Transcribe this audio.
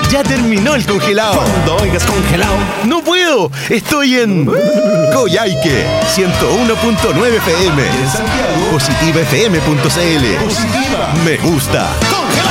Ya terminó el congelado. Cuando oigas congelado, ¡No puedo! Estoy en Coyhaique 101.9 FM. en Santiago, Positivafm.cl. Positiva. Me gusta.